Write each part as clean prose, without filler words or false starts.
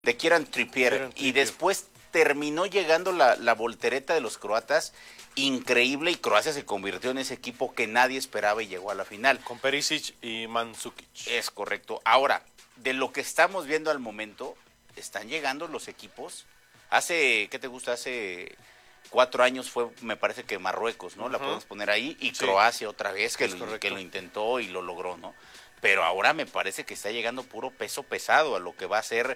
de Kieran Trippier, y después terminó llegando la voltereta de los croatas, increíble, y Croacia se convirtió en ese equipo que nadie esperaba y llegó a la final. Con Perisic y Mandzukic. Es correcto. Ahora, de lo que estamos viendo al momento, están llegando los equipos. Hace, ¿qué te gusta? Hace 4 años fue, me parece que Marruecos, ¿no? La podemos poner ahí, y sí, Croacia otra vez, que lo intentó y lo logró, ¿no? Pero ahora me parece que está llegando puro peso pesado a lo que va a ser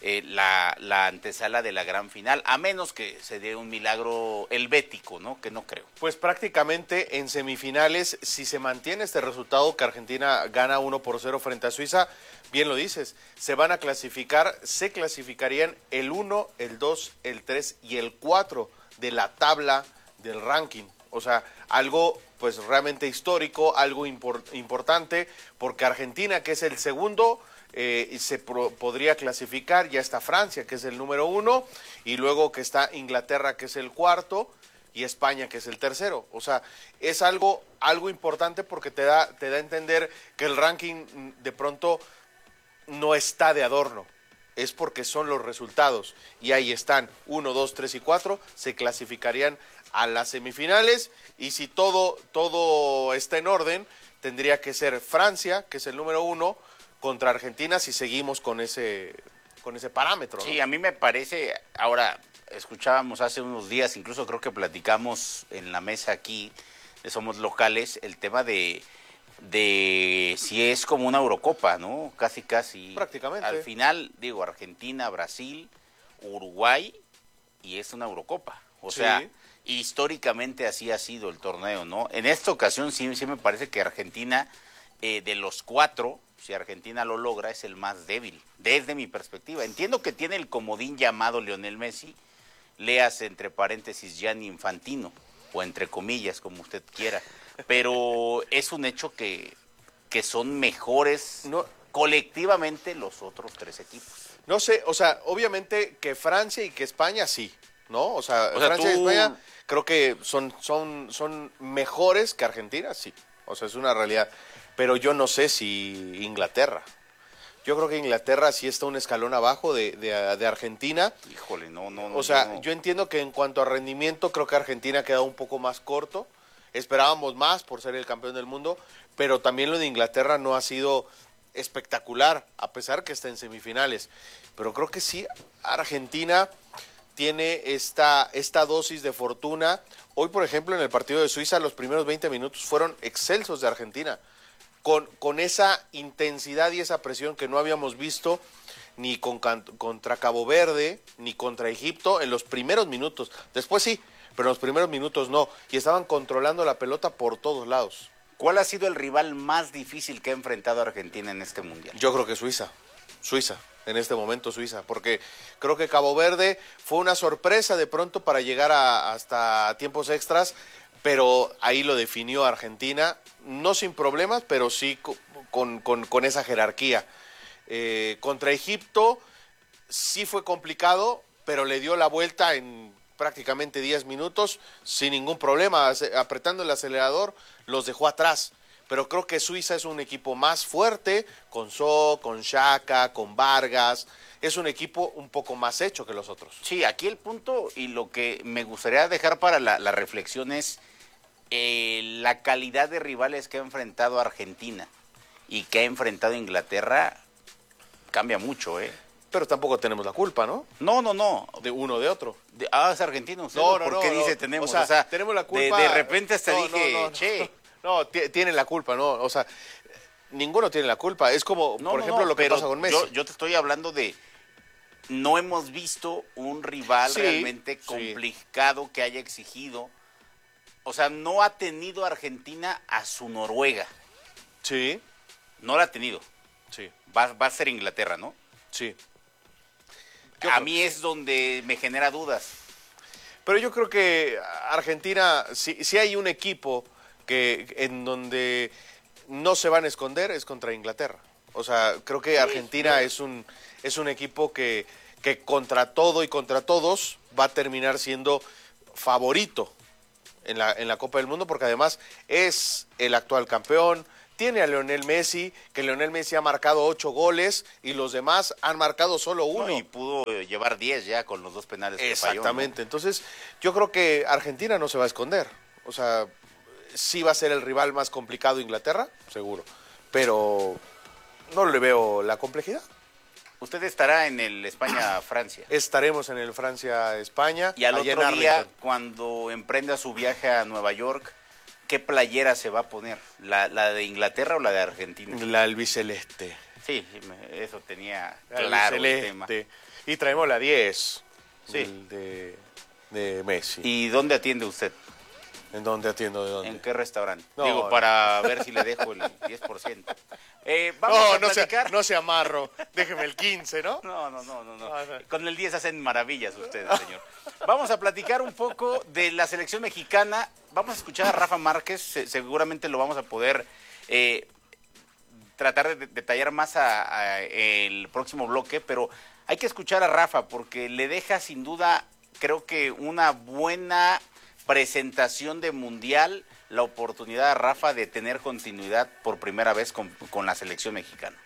la antesala de la gran final, a menos que se dé un milagro helvético, ¿no? Que no creo. Pues prácticamente en semifinales, si se mantiene este resultado que Argentina gana 1-0 frente a Suiza, bien lo dices, se van a clasificar, se clasificarían el 1, el 2, el 3 y el 4 de la tabla del ranking. O sea, algo pues realmente histórico, algo importante, porque Argentina, que es el segundo, podría clasificar, ya está Francia, que es el número 1, y luego que está Inglaterra, que es el cuarto, y España, que es el tercero. O sea, es algo importante porque te da a entender que el ranking de pronto no está de adorno, es porque son los resultados, y ahí están, 1, 2, 3 y 4, se clasificarían a las semifinales, y si todo está en orden, tendría que ser Francia, que es el número 1, contra Argentina, si seguimos con ese parámetro, ¿no? Sí, a mí me parece, ahora, escuchábamos hace unos días, incluso creo que platicamos en la mesa aquí, de Somos Locales, el tema de si es como una Eurocopa, ¿no? Casi. Prácticamente. Al final, digo, Argentina, Brasil, Uruguay, y es una Eurocopa. O sea, históricamente así ha sido el torneo, ¿no? En esta ocasión sí me parece que Argentina, de los 4, si Argentina lo logra, es el más débil, desde mi perspectiva. Entiendo que tiene el comodín llamado Lionel Messi, leas entre paréntesis Gianni Infantino, o entre comillas, como usted quiera, pero es un hecho que son mejores colectivamente los otros 3 equipos. No sé, o sea, obviamente que Francia y que España sí, ¿no? O sea Francia y España creo que son mejores que Argentina, sí. O sea, es una realidad. Pero yo no sé si Inglaterra. Yo creo que Inglaterra sí está un escalón abajo de Argentina. Híjole, no. O sea, yo entiendo que en cuanto a rendimiento, creo que Argentina ha quedado un poco más corto. Esperábamos más por ser el campeón del mundo, pero también lo de Inglaterra no ha sido espectacular, a pesar que está en semifinales. Pero creo que sí, Argentina tiene esta dosis de fortuna. Hoy, por ejemplo, en el partido de Suiza, los primeros 20 minutos fueron excelsos de Argentina, con esa intensidad y esa presión que no habíamos visto ni contra Cabo Verde, ni contra Egipto en los primeros minutos. Después sí, pero en los primeros minutos no. Y estaban controlando la pelota por todos lados. ¿Cuál ha sido el rival más difícil que ha enfrentado a Argentina en este mundial? Yo creo que Suiza, en este momento Suiza, porque creo que Cabo Verde fue una sorpresa de pronto para llegar hasta tiempos extras, pero ahí lo definió Argentina, no sin problemas, pero sí con esa jerarquía. Contra Egipto sí fue complicado, pero le dio la vuelta en prácticamente 10 minutos sin ningún problema, apretando el acelerador, los dejó atrás. Pero creo que Suiza es un equipo más fuerte, con So, con Xhaka, con Vargas. Es un equipo un poco más hecho que los otros. Sí, aquí el punto y lo que me gustaría dejar para la reflexión es la calidad de rivales que ha enfrentado Argentina y que ha enfrentado Inglaterra cambia mucho, ¿eh? Pero tampoco tenemos la culpa, ¿no? No. De uno o de otro. Es argentino. No, ¿por qué dice tenemos? O sea, tenemos la culpa. De repente hasta dije, che. No, tienen la culpa, ¿no? O sea, ninguno tiene la culpa. Es como, por ejemplo, lo que pasa con Messi. Yo te estoy hablando de, no hemos visto un rival realmente complicado que haya exigido. O sea, no ha tenido Argentina a su Noruega. Sí. No la ha tenido. Sí. Va a ser Inglaterra, ¿no? Sí. A mí es donde me genera dudas. Pero yo creo que Argentina, si hay un equipo en donde no se van a esconder, es contra Inglaterra. O sea, creo que Argentina es un equipo que contra todo y contra todos va a terminar siendo favorito en la Copa del Mundo, porque además es el actual campeón, tiene a Lionel Messi, que Lionel Messi ha marcado 8 goles y los demás han marcado solo 1. No, y pudo llevar 10 ya con los 2 penales que falló. Exactamente, ¿no? Entonces yo creo que Argentina no se va a esconder. O sea, sí va a ser el rival más complicado Inglaterra, seguro, pero no le veo la complejidad. Usted estará en el España-Francia. Estaremos en el Francia-España. Y al otro día, cuando emprenda su viaje a Nueva York, ¿qué playera se va a poner? ¿La de Inglaterra o la de Argentina? La albiceleste. Sí, eso tenía claro el tema. Y traemos la 10 sí. de Messi. ¿Y dónde atiende usted? ¿En dónde atiendo? ¿De dónde? ¿En qué restaurante? No, Digo, para ver si le dejo el 10%. Vamos a platicar. No se amarro. Déjeme el 15, ¿no? No. Con el 10 hacen maravillas ustedes, señor. Vamos a platicar un poco de la selección mexicana. Vamos a escuchar a Rafa Márquez. Seguramente lo vamos a poder tratar de detallar más el próximo bloque, pero hay que escuchar a Rafa porque le deja sin duda, creo que una buena presentación de Mundial, la oportunidad a Rafa de tener continuidad por primera vez con la selección mexicana.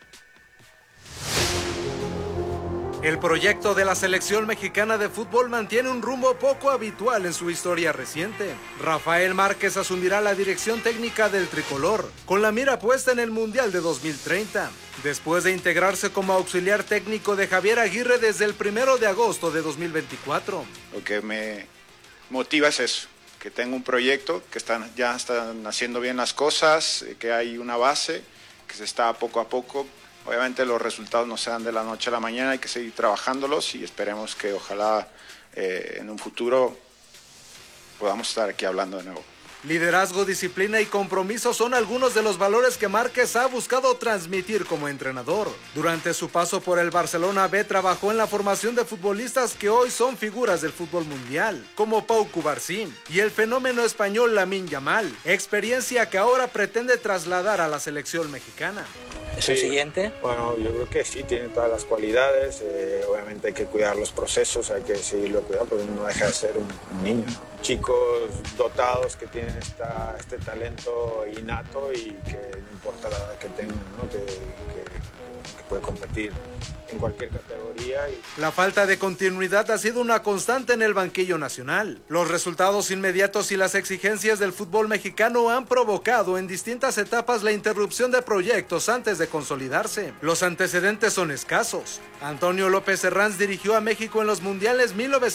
El proyecto de la selección mexicana de fútbol mantiene un rumbo poco habitual en su historia reciente. Rafael Márquez asumirá la dirección técnica del tricolor, con la mira puesta en el Mundial de 2030, después de integrarse como auxiliar técnico de Javier Aguirre desde el 1 de agosto de 2024. Lo que me motiva es eso, que tengo un proyecto, que ya están haciendo bien las cosas, que hay una base, que se está poco a poco. Obviamente los resultados no se dan de la noche a la mañana, hay que seguir trabajándolos y esperemos que ojalá en un futuro podamos estar aquí hablando de nuevo. Liderazgo, disciplina y compromiso son algunos de los valores que Márquez ha buscado transmitir como entrenador. Durante su paso por el Barcelona B trabajó en la formación de futbolistas que hoy son figuras del fútbol mundial, como Pau Cubarsí y el fenómeno español Lamine Yamal, experiencia que ahora pretende trasladar a la selección mexicana. ¿Es el siguiente? Bueno, yo creo que sí, tiene todas las cualidades. Obviamente hay que cuidar los procesos, hay que seguirlo cuidando, porque no deja de ser un niño. Chicos dotados que tienen este talento innato y que no importa la edad que tengan, ¿no? que puede competir en cualquier categoría. La falta de continuidad ha sido una constante en el banquillo nacional. Los resultados inmediatos y las exigencias del fútbol mexicano han provocado en distintas etapas la interrupción de proyectos antes de consolidarse. Los antecedentes son escasos. Antonio López Herranz dirigió a México en los mundiales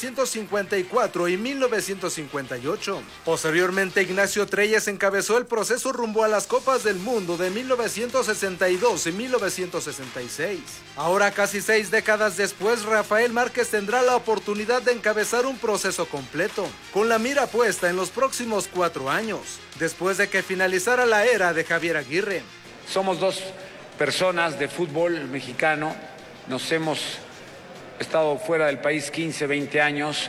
1954 y 1958. Posteriormente, Ignacio Treyes encabezó el proceso rumbo a las Copas del Mundo de 1962 y 1966. Ahora, casi 6 décadas después, Rafael Márquez tendrá la oportunidad de encabezar un proceso completo, con la mira puesta en los próximos 4 años, después de que finalizara la era de Javier Aguirre. Somos dos personas de fútbol mexicano, nos hemos estado fuera del país 15, 20 años,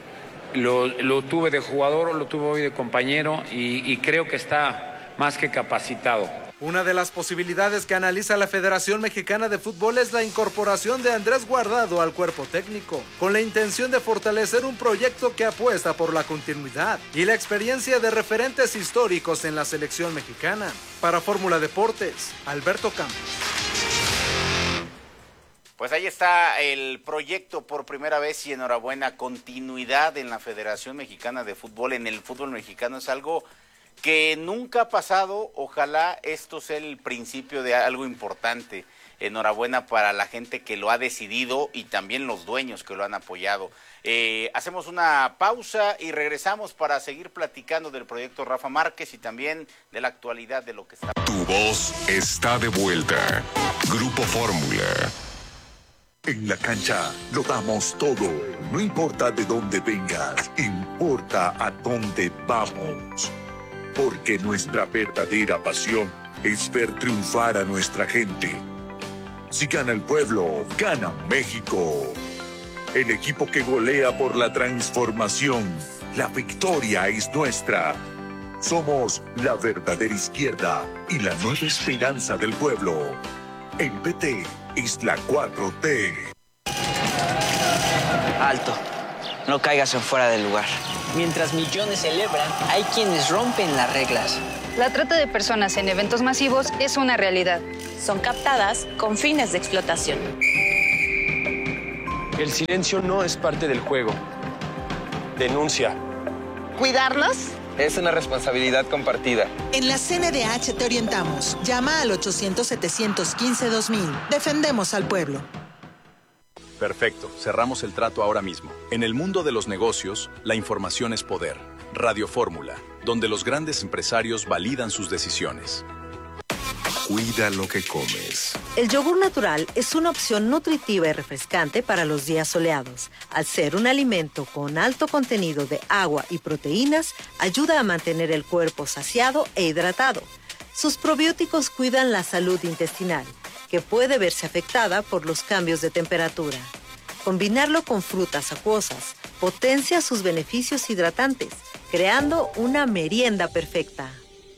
lo tuve de jugador, lo tuve hoy de compañero y creo que está más que capacitado. Una de las posibilidades que analiza la Federación Mexicana de Fútbol es la incorporación de Andrés Guardado al cuerpo técnico, con la intención de fortalecer un proyecto que apuesta por la continuidad y la experiencia de referentes históricos en la selección mexicana. Para Fórmula Deportes, Alberto Campos. Pues ahí está el proyecto por primera vez y enhorabuena, continuidad en la Federación Mexicana de Fútbol, en el fútbol mexicano, es algo que nunca ha pasado. Ojalá esto sea el principio de algo importante. Enhorabuena para la gente que lo ha decidido y también los dueños que lo han apoyado. Hacemos una pausa y regresamos para seguir platicando del proyecto Rafa Márquez y también de la actualidad de lo que está. Tu voz está de vuelta. Grupo Fórmula. En la cancha lo damos todo. No importa de dónde vengas, importa a dónde vamos. Porque nuestra verdadera pasión es ver triunfar a nuestra gente. Si gana el pueblo, gana México. El equipo que golea por la transformación. La victoria es nuestra. Somos la verdadera izquierda y la nueva esperanza del pueblo. El PT es la 4T. Alto. No caigas en fuera del lugar. Mientras millones celebran, hay quienes rompen las reglas. La trata de personas en eventos masivos es una realidad. Son captadas con fines de explotación. El silencio no es parte del juego. Denuncia. ¿Cuidarnos? Es una responsabilidad compartida. En la CNDH te orientamos. Llama al 800-715-2000. Defendemos al pueblo. Perfecto, cerramos el trato ahora mismo. En el mundo de los negocios, la información es poder. Radio Fórmula, donde los grandes empresarios validan sus decisiones. Cuida lo que comes. El yogur natural es una opción nutritiva y refrescante para los días soleados. Al ser un alimento con alto contenido de agua y proteínas, ayuda a mantener el cuerpo saciado e hidratado. Sus probióticos cuidan la salud intestinal, que puede verse afectada por los cambios de temperatura. Combinarlo con frutas acuosas potencia sus beneficios hidratantes, creando una merienda perfecta.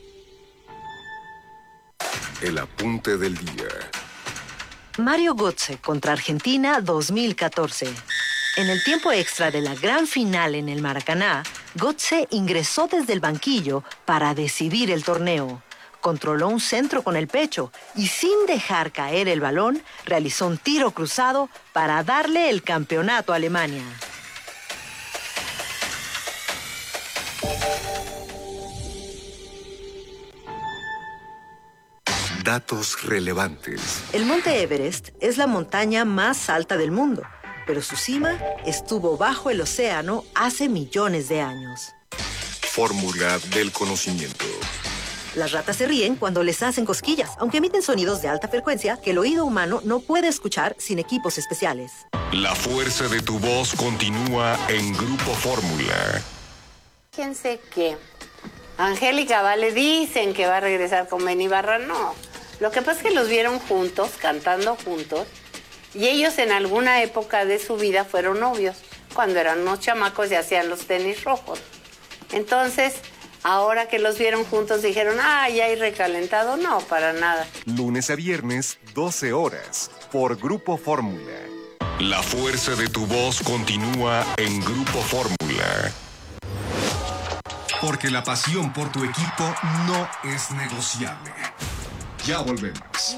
El apunte del día. Mario Götze contra Argentina 2014. En el tiempo extra de la gran final en el Maracaná, Götze ingresó desde el banquillo para decidir el torneo. Controló un centro con el pecho y sin dejar caer el balón, realizó un tiro cruzado para darle el campeonato a Alemania. Datos relevantes. El Monte Everest es la montaña más alta del mundo, pero su cima estuvo bajo el océano hace millones de años. Fórmula del conocimiento. Las ratas se ríen cuando les hacen cosquillas, aunque emiten sonidos de alta frecuencia que el oído humano no puede escuchar sin equipos especiales. La fuerza de tu voz continúa en Grupo Fórmula. Fíjense que Angélica Vale dicen que va a regresar con Benny Barra, no. Lo que pasa es que los vieron juntos, cantando juntos, y ellos en alguna época de su vida fueron novios, cuando eran unos chamacos y hacían los tenis rojos. Entonces, ahora que los vieron juntos dijeron, ya hay recalentado. No, para nada. Lunes a viernes, 12 horas, por Grupo Fórmula. La fuerza de tu voz continúa en Grupo Fórmula. Porque la pasión por tu equipo no es negociable. Ya volvemos.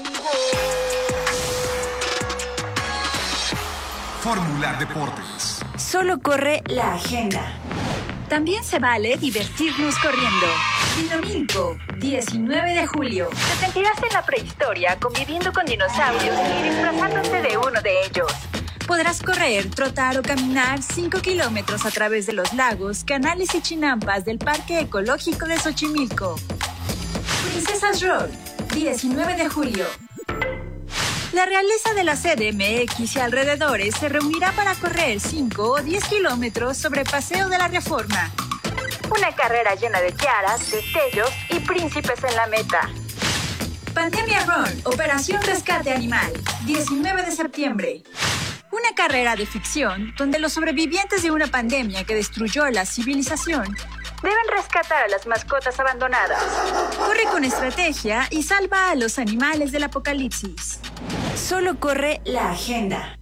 Fórmula Deportes. Solo corre la agenda. También se vale divertirnos corriendo. Dinamilco, 19 de julio. Te sentirás en la prehistoria conviviendo con dinosaurios y disfrazándote de uno de ellos. Podrás correr, trotar o caminar 5 kilómetros a través de los lagos, canales y chinampas del Parque Ecológico de Xochimilco. Princesas Road, 19 de julio. La realeza de la CDMX y alrededores se reunirá para correr 5 o 10 kilómetros sobre Paseo de la Reforma. Una carrera llena de tiaras, destellos y príncipes en la meta. Pandemia Run, Operación Rescate Animal, 19 de septiembre. Una carrera de ficción donde los sobrevivientes de una pandemia que destruyó la civilización deben rescatar a las mascotas abandonadas. Corre con estrategia y salva a los animales del apocalipsis. Solo corre la agenda.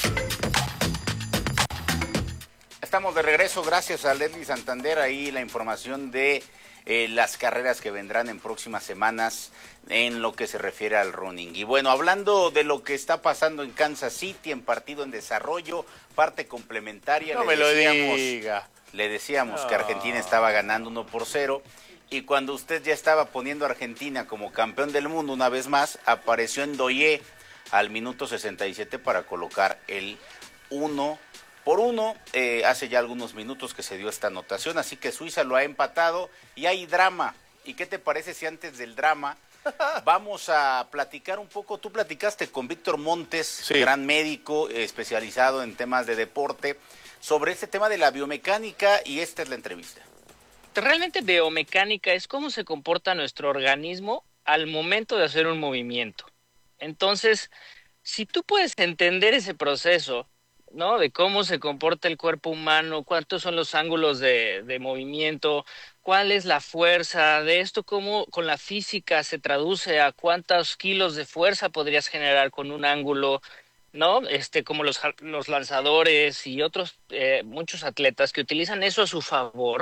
Estamos de regreso, gracias a Leslie Santander, ahí la información de las carreras que vendrán en próximas semanas en lo que se refiere al running. Y bueno, hablando de lo que está pasando en Kansas City, en partido en desarrollo, parte complementaria, no me lo diga. Le decíamos que Argentina estaba ganando 1-0, y cuando usted ya estaba poniendo a Argentina como campeón del mundo una vez más, apareció Ndoye al minuto 67 para colocar el 1-1, hace ya algunos minutos que se dio esta anotación, así que Suiza lo ha empatado y hay drama. ¿Y qué te parece si antes del drama vamos a platicar un poco? Tú platicaste con Víctor Montes, sí, gran médico especializado en temas de deporte, sobre este tema de la biomecánica, y esta es la entrevista. Realmente biomecánica es cómo se comporta nuestro organismo al momento de hacer un movimiento. Entonces, si tú puedes entender ese proceso, ¿no?, de cómo se comporta el cuerpo humano, cuántos son los ángulos de movimiento, cuál es la fuerza de esto, cómo con la física se traduce a cuántos kilos de fuerza podrías generar con un ángulo, ¿no? Como los lanzadores y otros muchos atletas que utilizan eso a su favor.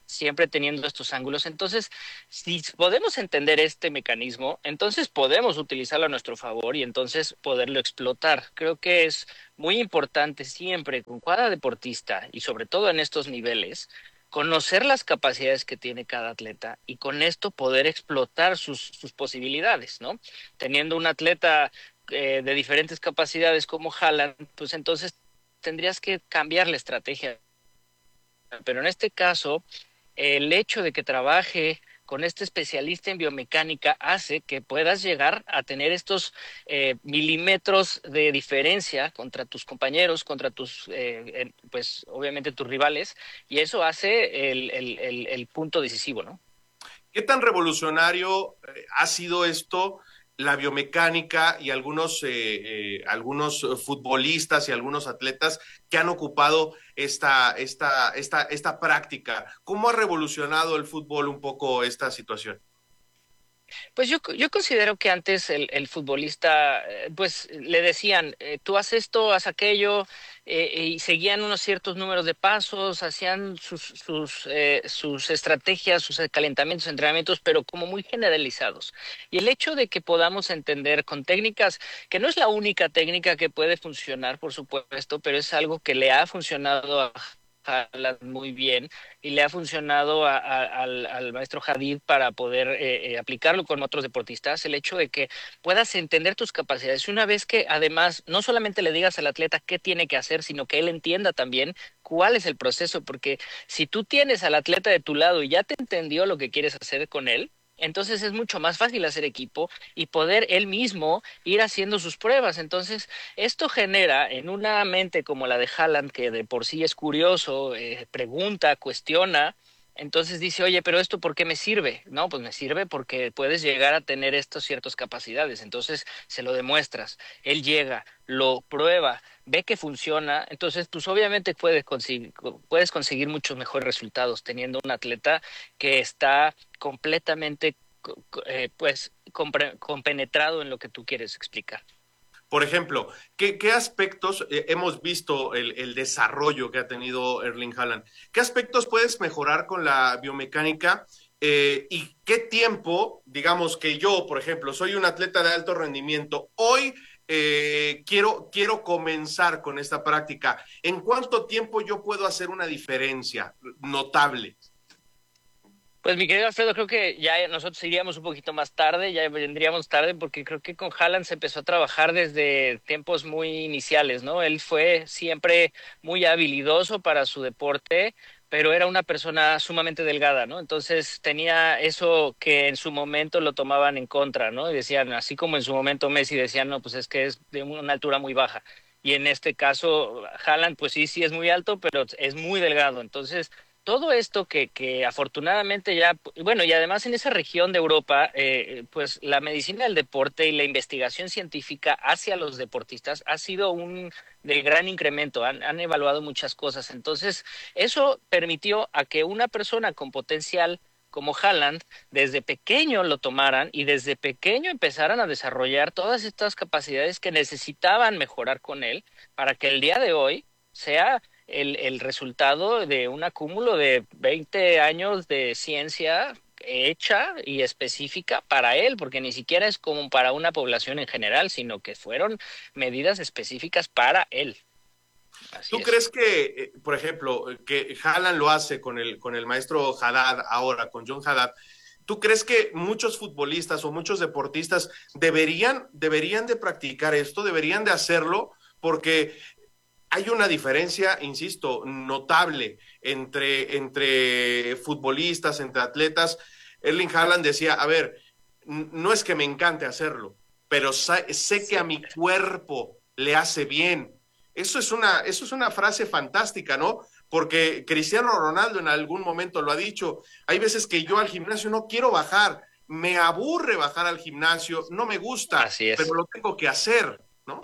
siempre teniendo estos ángulos. Entonces, si podemos entender este mecanismo, entonces podemos utilizarlo a nuestro favor y entonces poderlo explotar. Creo que es muy importante siempre con cada deportista y sobre todo en estos niveles, conocer las capacidades que tiene cada atleta y con esto poder explotar sus posibilidades, ¿no? Teniendo un atleta de diferentes capacidades como Haaland, pues entonces tendrías que cambiar la estrategia. Pero en este caso, el hecho de que trabaje con este especialista en biomecánica hace que puedas llegar a tener estos milímetros de diferencia contra tus compañeros, contra tus, pues obviamente tus rivales, y eso hace el punto decisivo, ¿no? ¿Qué tan revolucionario ha sido esto, la biomecánica y algunos futbolistas y algunos atletas que han ocupado esta práctica? ¿Cómo ha revolucionado el fútbol un poco esta situación? Pues yo considero que antes el futbolista, pues le decían, tú haz esto, haz aquello, y seguían unos ciertos números de pasos, hacían sus estrategias, sus calentamientos, entrenamientos, pero como muy generalizados. Y el hecho de que podamos entender con técnicas, que no es la única técnica que puede funcionar, por supuesto, pero es algo que le ha funcionado a Haaland muy bien y le ha funcionado al maestro Hadid para poder aplicarlo con otros deportistas, el hecho de que puedas entender tus capacidades y una vez que además no solamente le digas al atleta qué tiene que hacer, sino que él entienda también cuál es el proceso, porque si tú tienes al atleta de tu lado y ya te entendió lo que quieres hacer con él, entonces es mucho más fácil hacer equipo y poder él mismo ir haciendo sus pruebas. Entonces, esto genera en una mente como la de Haaland, que de por sí es curioso, pregunta, cuestiona, entonces dice, oye, pero ¿esto por qué me sirve? No, pues me sirve porque puedes llegar a tener estas ciertas capacidades. Entonces, se lo demuestras. Él llega, lo prueba, ve que funciona, entonces pues obviamente puedes conseguir muchos mejores resultados teniendo un atleta que está completamente compenetrado en lo que tú quieres explicar. Por ejemplo, ¿qué aspectos hemos visto el desarrollo que ha tenido Erling Haaland? ¿Qué aspectos puedes mejorar con la biomecánica? ¿Y qué tiempo, digamos que yo, por ejemplo, soy un atleta de alto rendimiento, hoy quiero comenzar con esta práctica? ¿En cuánto tiempo yo puedo hacer una diferencia notable? Pues mi querido Alfredo, creo que ya nosotros iríamos un poquito más tarde, ya vendríamos tarde porque creo que con Haaland se empezó a trabajar desde tiempos muy iniciales, ¿no? Él fue siempre muy habilidoso para su deporte, pero era una persona sumamente delgada, ¿no? Entonces tenía eso que en su momento lo tomaban en contra, ¿no? Y decían, así como en su momento Messi decían, no, pues es que es de una altura muy baja. Y en este caso, Haaland, pues sí es muy alto, pero es muy delgado. Entonces, todo esto que afortunadamente ya, bueno, y además en esa región de Europa, pues la medicina del deporte y la investigación científica hacia los deportistas ha sido de gran incremento, han evaluado muchas cosas. Entonces, eso permitió a que una persona con potencial como Haaland, desde pequeño lo tomaran y desde pequeño empezaran a desarrollar todas estas capacidades que necesitaban mejorar con él para que el día de hoy sea el resultado de un acúmulo de 20 años de ciencia hecha y específica para él, porque ni siquiera es como para una población en general, sino que fueron medidas específicas para él. ¿Tú crees que, por ejemplo, que Haaland lo hace con el maestro Haddad ahora, con John Haddad? ¿Tú crees que muchos futbolistas o muchos deportistas deberían de practicar esto, deberían de hacerlo? Porque hay una diferencia, insisto, notable entre futbolistas, entre atletas. Erling Haaland decía, a ver, no es que me encante hacerlo, pero sé que a mi cuerpo le hace bien. Eso es una frase fantástica, ¿no? Porque Cristiano Ronaldo en algún momento lo ha dicho. Hay veces que yo al gimnasio no quiero bajar, me aburre bajar al gimnasio, no me gusta, pero lo tengo que hacer, ¿no?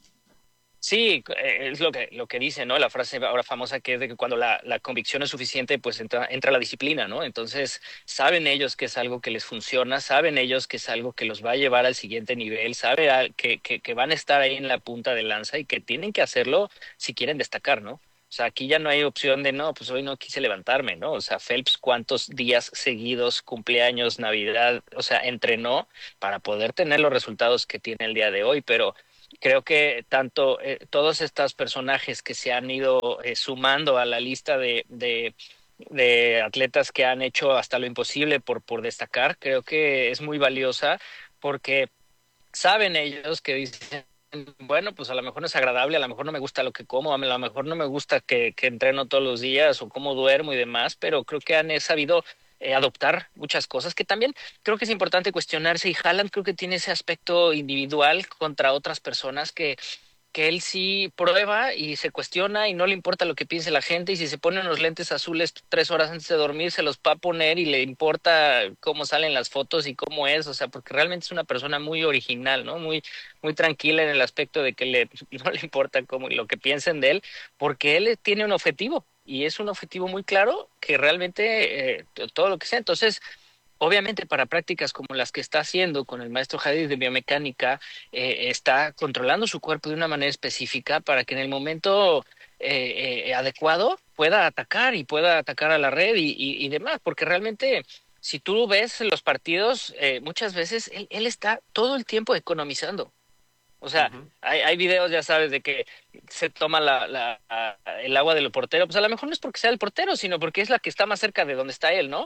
Sí, es lo que dice, ¿no? La frase ahora famosa que es de que cuando la convicción es suficiente, pues entra la disciplina, ¿no? Entonces, saben ellos que es algo que les funciona, saben ellos que es algo que los va a llevar al siguiente nivel, saben que van a estar ahí en la punta de lanza y que tienen que hacerlo si quieren destacar, ¿no? O sea, aquí ya no hay opción de, no, pues hoy no quise levantarme, ¿no? O sea, Phelps, ¿cuántos días seguidos, cumpleaños, Navidad, o sea, entrenó para poder tener los resultados que tiene el día de hoy? Pero creo que tanto todos estos personajes que se han ido sumando a la lista de atletas que han hecho hasta lo imposible por destacar, creo que es muy valiosa porque saben ellos que dicen, bueno, pues a lo mejor no es agradable, a lo mejor no me gusta lo que como, a lo mejor no me gusta que entreno todos los días o cómo duermo y demás, pero creo que han sabido adoptar muchas cosas que también creo que es importante cuestionarse, y Haaland creo que tiene ese aspecto individual contra otras personas que él sí prueba y se cuestiona y no le importa lo que piense la gente, y si se pone unos lentes azules 3 horas antes de dormir se los va a poner y le importa cómo salen las fotos y cómo es, o sea, porque realmente es una persona muy original, ¿no? Muy tranquila en el aspecto de que no le importa cómo y lo que piensen de él, porque él tiene un objetivo y es un objetivo muy claro que realmente todo lo que sea. Entonces, obviamente para prácticas como las que está haciendo con el maestro Hadid de biomecánica, está controlando su cuerpo de una manera específica para que en el momento adecuado pueda atacar a la red y demás, porque realmente si tú ves los partidos, muchas veces él está todo el tiempo economizando. O sea, hay videos, ya sabes, de que se toma el agua del portero. Pues a lo mejor no es porque sea el portero, sino porque es la que está más cerca de donde está él, ¿no?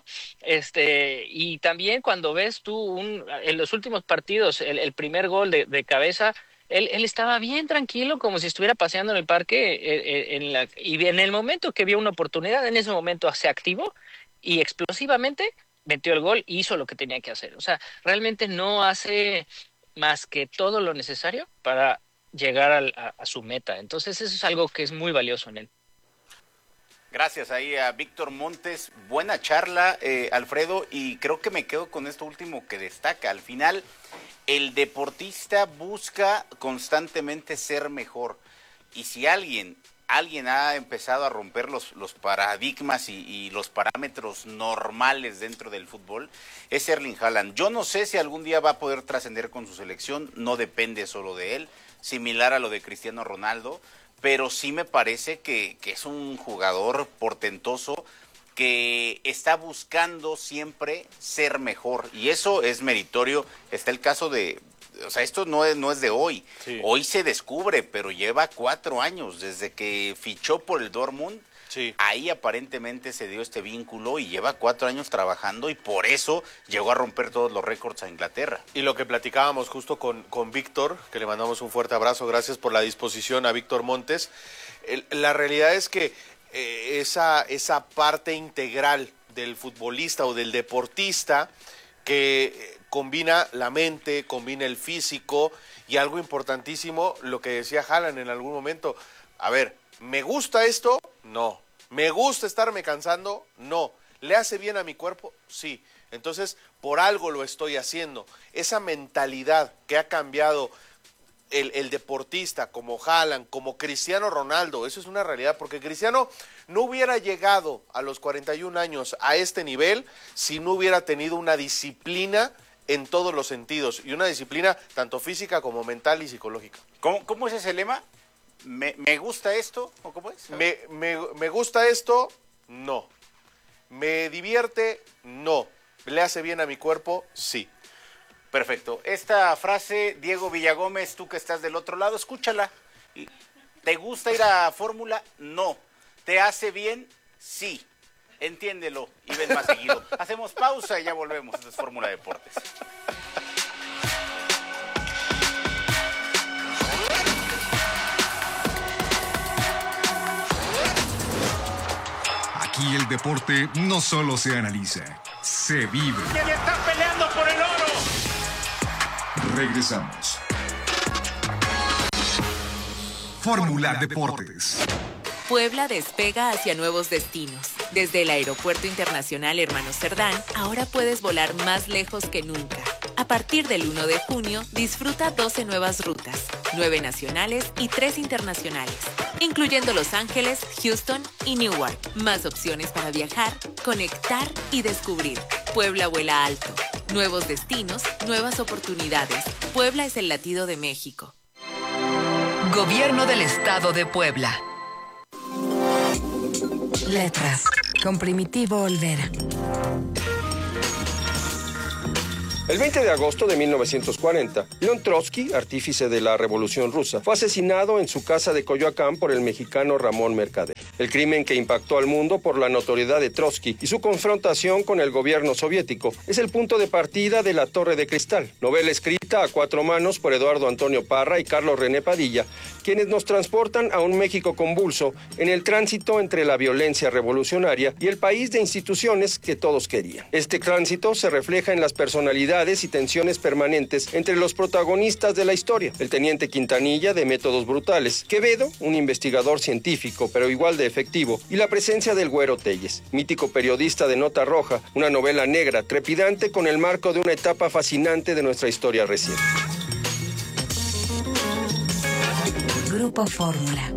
Y también cuando ves tú en los últimos partidos, el primer gol de cabeza, él estaba bien tranquilo, como si estuviera paseando en el parque, y en el momento que vio una oportunidad, en ese momento se activó y explosivamente metió el gol y hizo lo que tenía que hacer. O sea, realmente no hace más que todo lo necesario para llegar a su meta. Entonces eso es algo que es muy valioso en él. Gracias ahí a Víctor Montes. Buena charla, Alfredo, y creo que me quedo con esto último que destaca. Al final, el deportista busca constantemente ser mejor. Y si alguien ha empezado a romper los paradigmas y los parámetros normales dentro del fútbol, es Erling Haaland. Yo no sé si algún día va a poder trascender con su selección, no depende solo de él, similar a lo de Cristiano Ronaldo, pero sí me parece que es un jugador portentoso que está buscando siempre ser mejor, y eso es meritorio. Está el caso de... O sea, esto no es de hoy. Sí. Hoy se descubre, pero lleva 4 años desde que fichó por el Dortmund. Sí. Ahí aparentemente se dio este vínculo y lleva 4 años trabajando, y por eso llegó a romper todos los récords a Inglaterra. Y lo que platicábamos justo con Víctor, que le mandamos un fuerte abrazo, gracias por la disposición a Víctor Montes. La realidad es que esa parte integral del futbolista o del deportista que combina la mente, combina el físico, y algo importantísimo, lo que decía Haaland en algún momento, a ver, ¿me gusta esto? No. ¿Me gusta estarme cansando? No. ¿Le hace bien a mi cuerpo? Sí. Entonces, por algo lo estoy haciendo. Esa mentalidad que ha cambiado el deportista, como Haaland, como Cristiano Ronaldo, eso es una realidad, porque Cristiano no hubiera llegado a los 41 años a este nivel si no hubiera tenido una disciplina en todos los sentidos, y una disciplina tanto física como mental y psicológica. ¿Cómo es ese lema? ¿Me gusta esto? ¿O cómo es? ¿Me gusta esto? No. ¿Me divierte? No. ¿Le hace bien a mi cuerpo? Sí. Perfecto. Esta frase, Diego Villagómez, tú que estás del otro lado, escúchala. ¿Te gusta ir a Fórmula? No. ¿Te hace bien? Sí. Entiéndelo y ven más seguido. Hacemos pausa y ya volvemos. Esto es Fórmula Deportes. Aquí el deporte no solo se analiza, se vive. ¡Que están peleando por el oro! Regresamos. Fórmula Deportes. Puebla despega hacia nuevos destinos. Desde el Aeropuerto Internacional Hermanos Cerdán, ahora puedes volar más lejos que nunca. A partir del 1 de junio, disfruta 12 nuevas rutas, 9 nacionales y 3 internacionales, incluyendo Los Ángeles, Houston y Newark. Más opciones para viajar, conectar y descubrir. Puebla vuela alto. Nuevos destinos, nuevas oportunidades. Puebla es el latido de México. Gobierno del Estado de Puebla. Letras, con Primitivo Olvera. El 20 de agosto de 1940, León Trotsky, artífice de la Revolución Rusa, fue asesinado en su casa de Coyoacán por el mexicano Ramón Mercader. El crimen que impactó al mundo por la notoriedad de Trotsky y su confrontación con el gobierno soviético es el punto de partida de La Torre de Cristal, novela escrita a cuatro manos por Eduardo Antonio Parra y Carlos René Padilla, quienes nos transportan a un México convulso en el tránsito entre la violencia revolucionaria y el país de instituciones que todos querían. Este tránsito se refleja en las personalidades y tensiones permanentes entre los protagonistas de la historia. El teniente Quintanilla, de métodos brutales; Quevedo, un investigador científico pero igual de efectivo; y la presencia del Güero Telles, mítico periodista de Nota Roja, una novela negra, trepidante con el marco de una etapa fascinante de nuestra historia reciente. Grupo Fórmula.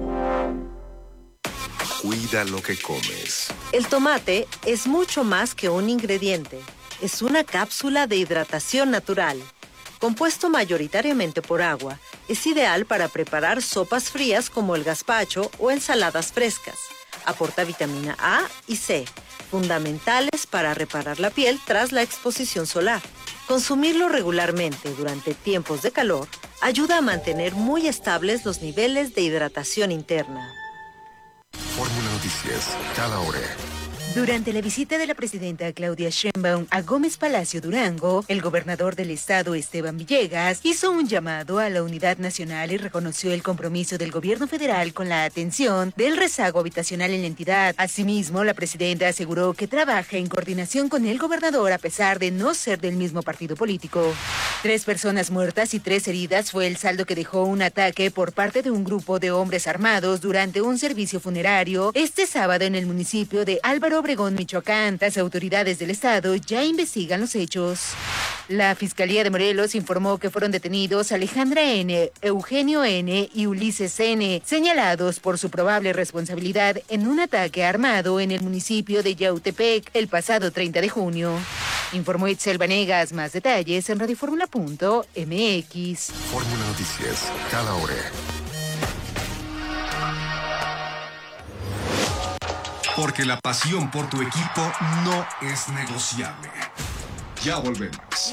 Cuida lo que comes. El tomate es mucho más que un ingrediente. Es una cápsula de hidratación natural. Compuesto mayoritariamente por agua, es ideal para preparar sopas frías como el gazpacho o ensaladas frescas. Aporta vitamina A y C, fundamentales para reparar la piel tras la exposición solar. Consumirlo regularmente durante tiempos de calor ayuda a mantener muy estables los niveles de hidratación interna. Fórmula Noticias, cada hora. Durante la visita de la presidenta Claudia Sheinbaum a Gómez Palacio, Durango, el gobernador del estado, Esteban Villegas, hizo un llamado a la unidad nacional y reconoció el compromiso del gobierno federal con la atención del rezago habitacional en la entidad. Asimismo, la presidenta aseguró que trabaja en coordinación con el gobernador a pesar de no ser del mismo partido político. 3 personas muertas y 3 heridas fue el saldo que dejó un ataque por parte de un grupo de hombres armados durante un servicio funerario este sábado en el municipio de Álvaro Obregón, Michoacán. Las autoridades del estado ya investigan los hechos. La Fiscalía de Morelos informó que fueron detenidos Alejandra N., Eugenio N. y Ulises N., señalados por su probable responsabilidad en un ataque armado en el municipio de Yautepec el pasado 30 de junio. Informó Itzel Vanegas. Más detalles en radioformula.mx. Fórmula Noticias, cada hora. Porque la pasión por tu equipo no es negociable. Ya volvemos.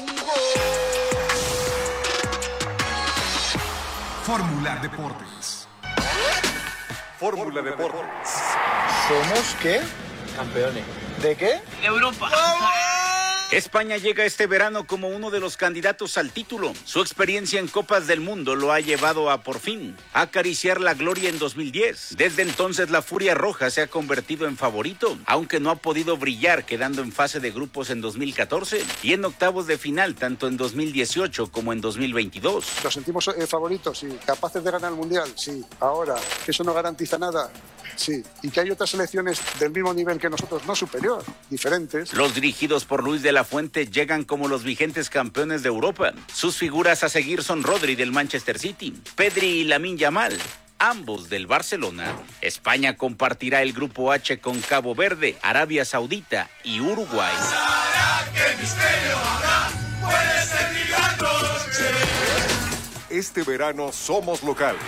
Fórmula Deportes. Fórmula Deportes. ¿Somos qué? Campeones. ¿De qué? De Europa. España llega este verano como uno de los candidatos al título. Su experiencia en Copas del Mundo lo ha llevado a, por fin, acariciar la gloria en 2010. Desde entonces la Furia Roja se ha convertido en favorito, aunque no ha podido brillar, quedando en fase de grupos en 2014 y en octavos de final tanto en 2018 como en 2022. ¿Los sentimos favoritos? Sí. ¿Capaces de ganar el Mundial? Sí. Ahora, ¿eso no garantiza nada? Sí. ¿Y que hay otras selecciones del mismo nivel que nosotros, no superior, diferentes? Los dirigidos por Luis de la Fuente llegan como los vigentes campeones de Europa. Sus figuras a seguir son Rodri del Manchester City, Pedri y Lamine Yamal, ambos del Barcelona. España compartirá el grupo H con Cabo Verde, Arabia Saudita y Uruguay. ¿Qué misterio habrá? Puede ser mi gran noche. Este verano somos locales.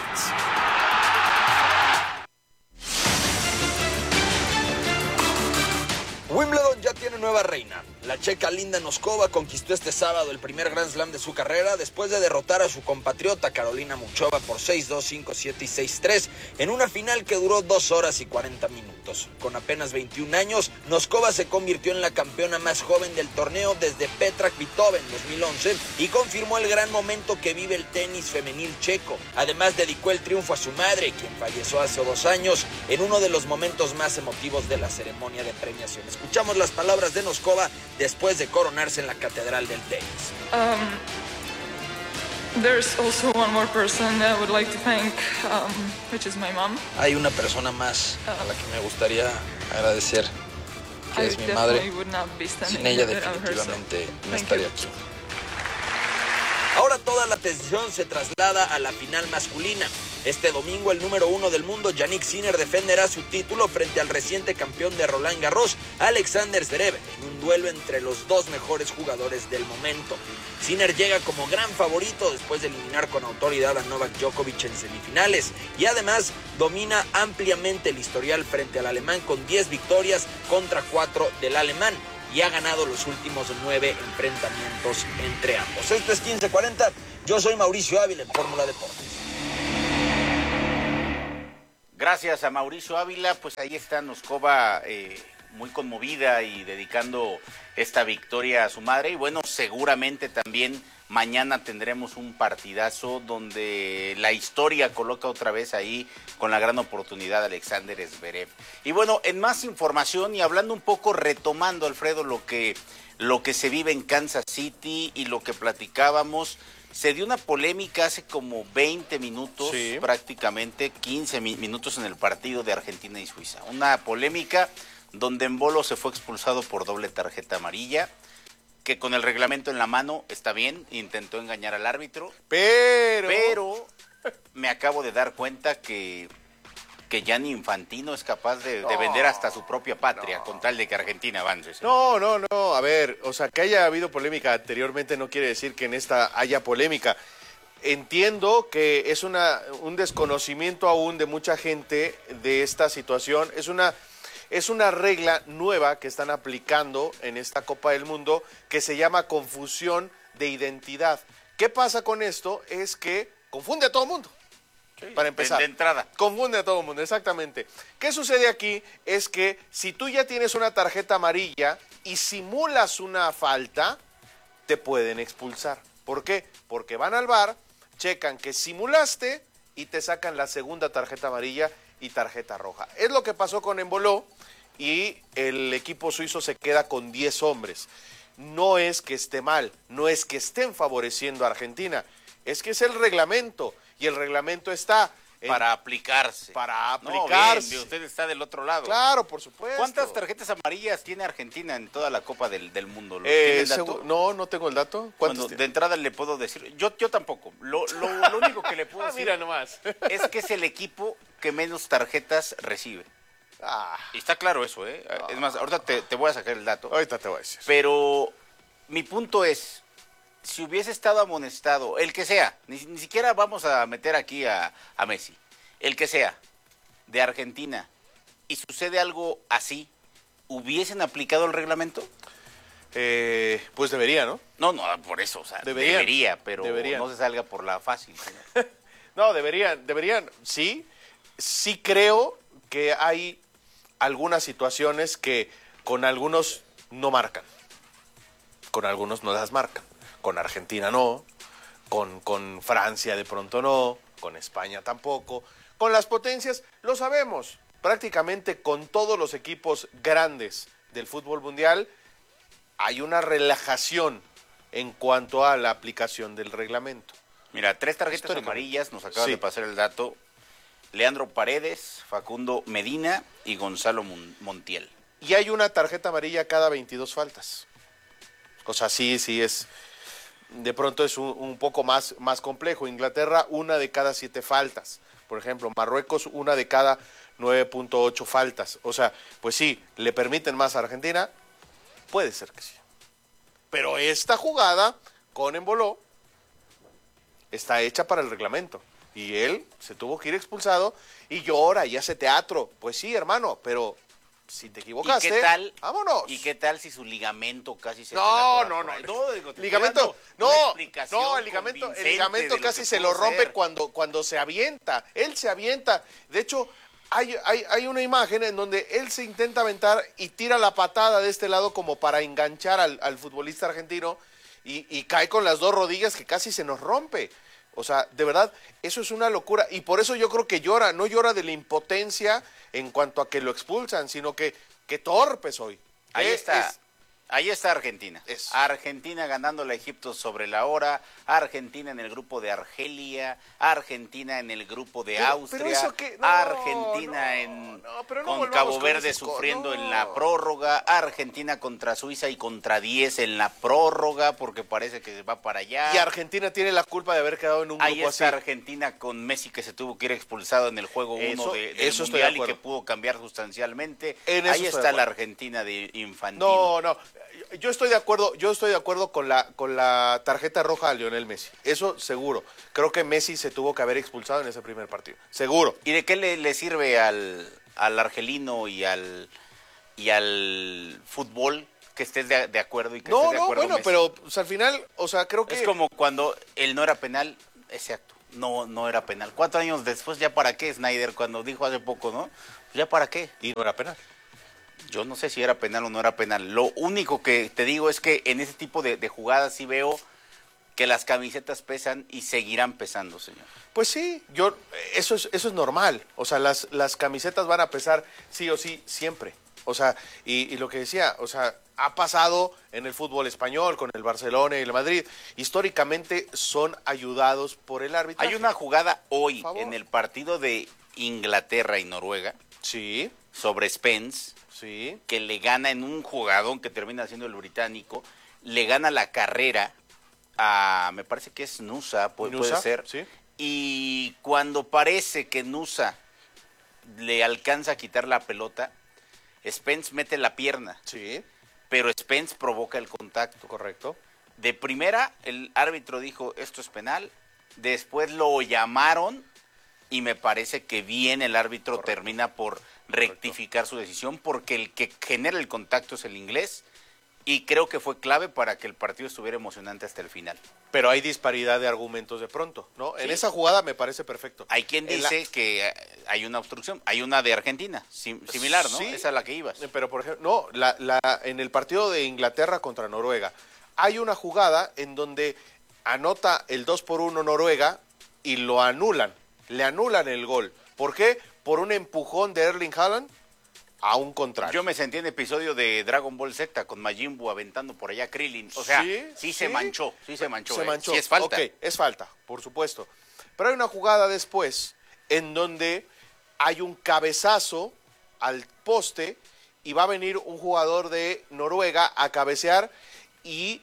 Wimbledon ya tiene nueva reina. La checa Linda Noskova conquistó este sábado el primer Grand Slam de su carrera después de derrotar a su compatriota Carolina Muchova por 6-2, 5-7 y 6-3 en una final que duró 2 horas y 40 minutos. Con apenas 21 años, Noskova se convirtió en la campeona más joven del torneo desde Petra Kvitova en 2011 y confirmó el gran momento que vive el tenis femenil checo. Además, dedicó el triunfo a su madre, quien falleció hace 2 años en uno de los momentos más emotivos de la ceremonia de premiación. Escuchamos las palabras de Noskova después de coronarse en la Catedral del Tenis. There's also one more person that I would like to thank, which is my mom. Hay una persona más a la que me gustaría agradecer, que es mi madre. Sin ella definitivamente no estaría aquí. Ahora toda la atención se traslada a la final masculina. Este domingo el número 1 del mundo, Jannik Sinner, defenderá su título frente al reciente campeón de Roland Garros, Alexander Zverev, en un duelo entre los dos mejores jugadores del momento. Sinner llega como gran favorito después de eliminar con autoridad a Novak Djokovic en semifinales y además domina ampliamente el historial frente al alemán con 10 victorias contra 4 del alemán y ha ganado los últimos 9 enfrentamientos entre ambos. Esto es 1540, yo soy Mauricio Ávila en Fórmula Deportes. Gracias a Mauricio Ávila, pues ahí está Noskova muy conmovida y dedicando esta victoria a su madre. Y bueno, seguramente también mañana tendremos un partidazo donde la historia coloca otra vez ahí con la gran oportunidad de Alexander Zverev. Y bueno, en más información y hablando un poco, retomando, Alfredo, lo que se vive en Kansas City y lo que platicábamos. Se dio una polémica hace como 20 minutos, sí, prácticamente 15 minutos en el partido de Argentina y Suiza. Una polémica donde Embolo se fue expulsado por doble tarjeta amarilla, que con el reglamento en la mano está bien, intentó engañar al árbitro, pero me acabo de dar cuenta que Gianni Infantino es capaz de vender hasta su propia patria con tal de que Argentina avance. ¿Sí? No, a ver, o sea, que haya habido polémica anteriormente no quiere decir que en esta haya polémica. Entiendo que es un desconocimiento aún de mucha gente de esta situación, es una regla nueva que están aplicando en esta Copa del Mundo que se llama confusión de identidad. ¿Qué pasa con esto? Es que confunde a todo el mundo. Sí, para empezar, de entrada. Confunde a todo el mundo, exactamente. ¿Qué sucede aquí? Es que si tú ya tienes una tarjeta amarilla y simulas una falta, te pueden expulsar. ¿Por qué? Porque van al VAR, checan que simulaste y te sacan la segunda tarjeta amarilla y tarjeta roja. Es lo que pasó con Embolo y el equipo suizo se queda con 10 hombres. No es que esté mal, no es que estén favoreciendo a Argentina, es que es el reglamento. Y el reglamento está para aplicarse. No, bien, usted está del otro lado. Claro, por supuesto. ¿Cuántas tarjetas amarillas tiene Argentina en toda la Copa del Mundo? ¿Tiene el dato? No tengo el dato. Bueno, de entrada le puedo decir, yo tampoco. Lo único que le puedo decir mira nomás. Es que es el equipo que menos tarjetas recibe. Y está claro eso, ¿eh? Es más, ahorita te voy a sacar el dato. Ahorita te voy a decir. Pero mi punto es, si hubiese estado amonestado, el que sea, ni siquiera vamos a meter aquí a Messi, el que sea, de Argentina, y sucede algo así, ¿hubiesen aplicado el reglamento? Pues debería, ¿no? No, por eso, o sea, debería, pero no se salga por la fácil. No, deberían, sí creo que hay algunas situaciones que con algunos no marcan, con algunos no las marcan. Con Argentina no, con Francia de pronto no, con España tampoco, con las potencias, lo sabemos, prácticamente con todos los equipos grandes del fútbol mundial hay una relajación en cuanto a la aplicación del reglamento. Mira, 3 tarjetas amarillas, nos acaba de pasar el dato, Leandro Paredes, Facundo Medina y Gonzalo Montiel. Y hay una tarjeta amarilla cada 22 faltas. O sea, sí es... De pronto es un poco más complejo. Inglaterra, 1 de cada 7 faltas. Por ejemplo, Marruecos, 1 de cada 9.8 faltas. O sea, pues sí, ¿le permiten más a Argentina? Puede ser que sí. Pero esta jugada con Embolo está hecha para el reglamento. Y él se tuvo que ir expulsado y llora y hace teatro. Pues sí, hermano, pero... Si te equivocaste, ¿y qué tal? Vámonos. ¿Y qué tal si su ligamento casi se... No, ligamento, el ligamento casi se lo rompe cuando se avienta. Él se avienta. De hecho, hay una imagen en donde él se intenta aventar y tira la patada de este lado como para enganchar al futbolista argentino y cae con las 2 rodillas que casi se nos rompe. O sea, de verdad, eso es una locura. Y por eso yo creo que llora, no llora de la impotencia en cuanto a que lo expulsan, sino que torpe soy. Ahí está. Ahí está Argentina. Argentina ganándole a Egipto sobre la hora, Argentina en el grupo de Argelia, Argentina en el grupo de Austria, pero eso que, Argentina con Cabo Verde sufriendo en la prórroga, Argentina contra Suiza y contra 10 en la prórroga, porque parece que se va para allá. Y Argentina tiene la culpa de haber quedado en un grupo así. Ahí está Argentina con Messi, que se tuvo que ir expulsado en el juego 1 del Mundial y que pudo cambiar sustancialmente. Ahí está la Argentina de Infantino. No, yo estoy de acuerdo con la tarjeta roja a Lionel Messi. Eso seguro. Creo que Messi se tuvo que haber expulsado en ese primer partido. Seguro. ¿Y de qué le sirve al argelino y al fútbol que estés de acuerdo y que estés de acuerdo? Bueno, Messi? Pero al final, creo que... Es como cuando él no era penal, exacto. No era penal. 4 años después, ¿ya para qué, Snyder? Cuando dijo hace poco, ¿no? ¿Ya para qué? Y no era penal. Yo no sé si era penal o no era penal. Lo único que te digo es que en ese tipo de jugadas sí veo que las camisetas pesan y seguirán pesando, señor. Pues sí, eso es normal. O sea, las camisetas van a pesar sí o sí siempre. O sea, y lo que decía, ha pasado en el fútbol español con el Barcelona y el Madrid. Históricamente son ayudados por el árbitro. Hay una jugada hoy en el partido de Inglaterra y Noruega. Sí. Sobre Spence. Sí. Que le gana en un jugadón que termina siendo el británico. Le gana la carrera a, me parece que es Nusa, puede ser. Sí. Y cuando parece que Nusa le alcanza a quitar la pelota, Spence mete la pierna. Sí. Pero Spence provoca el contacto. Correcto. De primera, el árbitro dijo, esto es penal. Después lo llamaron y me parece que bien el árbitro termina por rectificar su decisión, porque el que genera el contacto es el inglés, y creo que fue clave para que el partido estuviera emocionante hasta el final. Pero hay disparidad de argumentos de pronto, ¿no? Sí. En esa jugada me parece perfecto. Hay quien dice que hay una obstrucción, hay una de Argentina, similar, ¿no? Sí, esa es la que ibas. Pero, por ejemplo, en el partido de Inglaterra contra Noruega, hay una jugada en donde anota el 2-1 Noruega y lo anulan, le anulan el gol. ¿Por qué? Por un empujón de Erling Haaland a un contrario. Yo me sentí en episodio de Dragon Ball Z con Majin Buu aventando por allá Krillin. O sea, sí se manchó. Sí se manchó. Sí es falta. Ok, es falta, por supuesto. Pero hay una jugada después en donde hay un cabezazo al poste y va a venir un jugador de Noruega a cabecear y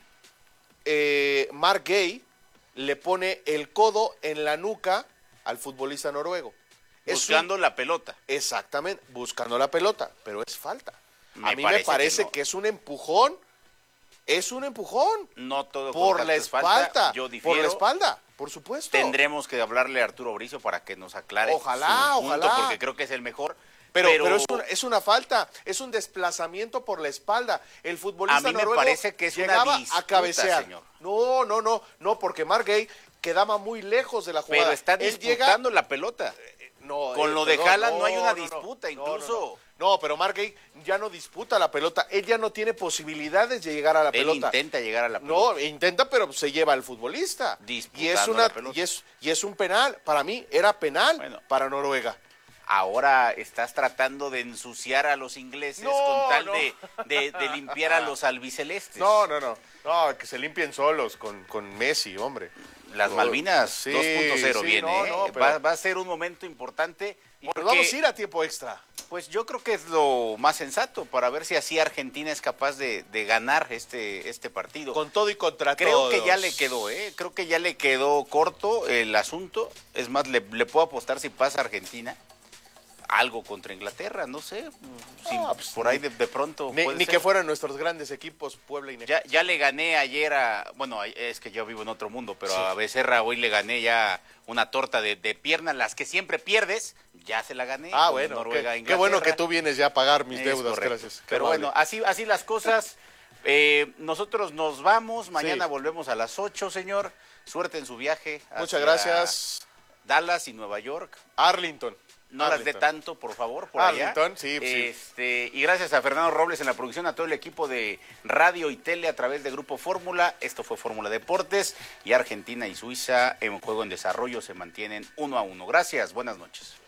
Mark Gay le pone el codo en la nuca al futbolista noruego. Buscando la pelota. Exactamente, buscando la pelota, pero es falta. A mí me parece que es un empujón. Es un empujón. No todo por la espalda. Yo difiero. Por la espalda, por supuesto. Tendremos que hablarle a Arturo Bricio para que nos aclare. Ojalá. Porque creo que es el mejor. Pero es una falta, es un desplazamiento por la espalda. El futbolista noruego me parece que es llegaba una disputa, a cabecear. Señor. No, porque Mark Gay quedaba muy lejos de la jugada. Pero está disputando la pelota. Con lo de Haaland no hay una disputa, incluso. No, pero Mark Gay ya no disputa la pelota. Él ya no tiene posibilidades de llegar a la pelota. Él intenta llegar a la pelota. No, intenta, pero se lleva al futbolista. Y es un penal. Para mí era penal para Noruega. Ahora estás tratando de ensuciar a los ingleses con tal de limpiar a los albicelestes. No, que se limpien solos con Messi, hombre. Las Malvinas 2.0 viene, pero va a ser un momento importante. Porque vamos a ir a tiempo extra. Pues yo creo que es lo más sensato para ver si así Argentina es capaz de ganar este partido. Con todo y contra todos. Creo que ya le quedó, creo que ya le quedó corto el asunto. Es más, le puedo apostar si pasa Argentina. Algo contra Inglaterra, no sé, pues por ahí de pronto ni que fueran nuestros grandes equipos, Puebla y Necaxa. Ya le gané ayer es que yo vivo en otro mundo, pero a Becerra hoy le gané ya una torta de piernas, las que siempre pierdes, ya se la gané. Bueno, qué bueno que tú vienes ya a pagar mis deudas, gracias. Pero bueno, así las cosas. Nosotros nos vamos, mañana volvemos a las 8, señor. Suerte en su viaje. Muchas gracias. Dallas y Nueva York. Arlington. No las dé tanto, por favor, por Arlington, allá. Sí. Y gracias a Fernando Robles en la producción, a todo el equipo de radio y tele a través de Grupo Fórmula. Esto fue Fórmula Deportes y Argentina y Suiza en juego en desarrollo se mantienen 1-1. Gracias, buenas noches.